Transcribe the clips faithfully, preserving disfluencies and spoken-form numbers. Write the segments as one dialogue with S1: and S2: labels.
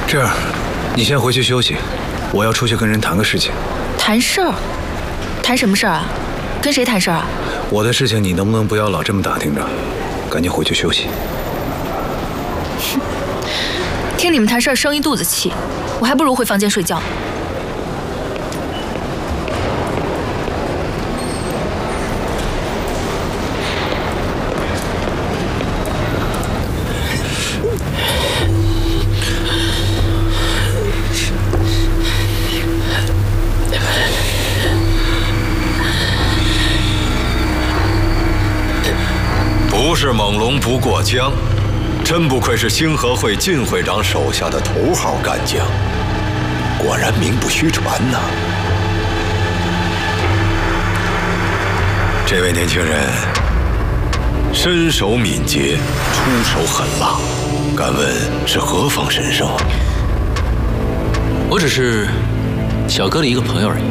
S1: 这样，你先回去休息，我要出去跟人谈个事情。
S2: 谈事儿？谈什么事儿啊？跟谁谈事儿啊？
S1: 我的事情你能不能不要老这么打听着？赶紧回去休息。
S2: 听你们谈事儿生一肚子气，我还不如回房间睡觉。
S3: 不是猛龙不过江，真不愧是星河会靳会长手下的头号干将，果然名不虚传呐。这位年轻人身手敏捷，出手狠辣，敢问是何方神圣？
S4: 我只是小哥的一个朋友而已。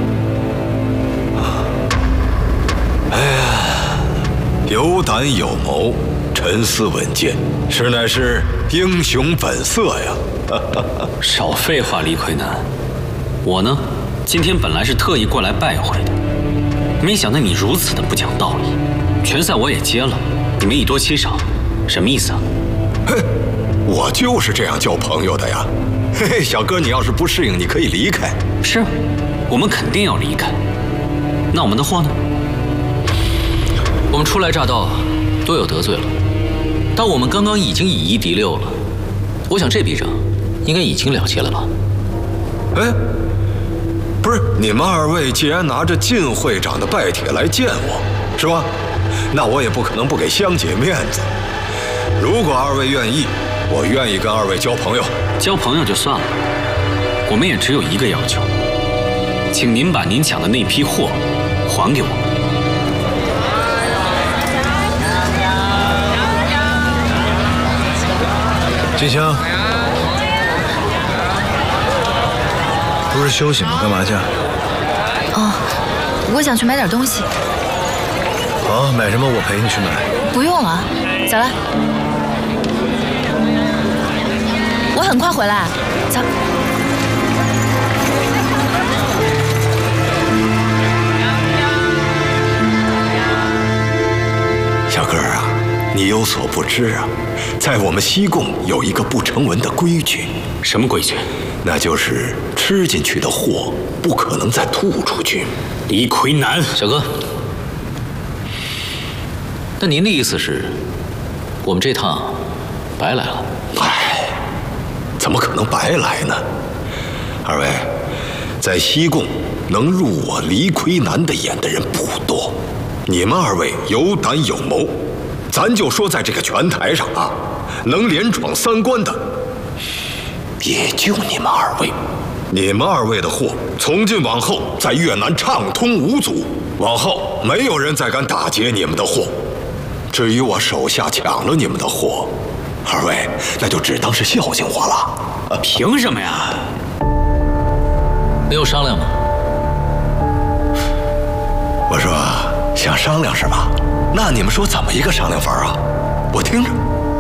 S3: 哎呀，有胆有谋，沉思稳健，实乃是英雄本色呀！
S4: 少废话，李逵南。我呢，今天本来是特意过来拜会的，没想到你如此的不讲道理。拳赛我也接了，你们以多欺少，什么意思啊？
S3: 哼，我就是这样交朋友的呀。嘿嘿，小哥，你要是不适应，你可以离开。
S4: 是，我们肯定要离开。那我们的货呢？我们初来乍到，多有得罪了。但我们刚刚已经以一敌六了，我想这笔账应该已经了结了吧？
S3: 哎，不是，你们二位既然拿着靳会长的拜帖来见我，是吧？那我也不可能不给香姐面子。如果二位愿意，我愿意跟二位交朋友。
S4: 交朋友就算了，我们也只有一个要求，请您把您抢的那批货还给我们。
S1: 金香，不是休息吗？干嘛去？
S2: 哦，我想去买点东西。
S1: 好，买什么我陪你去买。
S2: 不用了，走了。我很快回来，走。
S3: 小哥啊，你有所不知啊，在我们西贡有一个不成文的规矩。
S4: 什么规矩？
S3: 那就是吃进去的货不可能再吐出去。
S4: 李逵南，小哥，那您的意思是，我们这趟白来了？
S3: 唉，怎么可能白来呢？二位，在西贡能入我李逵南的眼的人不多，你们二位有胆有谋，咱就说在这个拳台上啊，能连闯三关的，也就你们二位。你们二位的货，从今往后在越南畅通无阻，往后没有人再敢打劫你们的货。至于我手下抢了你们的货，二位那就只当是孝敬我了。
S4: 凭什么呀？没有商量吗？
S3: 我说想商量是吧？那你们说怎么一个商量法啊？我听着。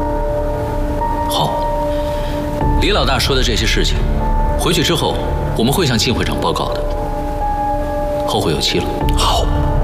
S4: 好，李老大说的这些事情，回去之后我们会向靳会长报告的。后会有期了。
S3: 好。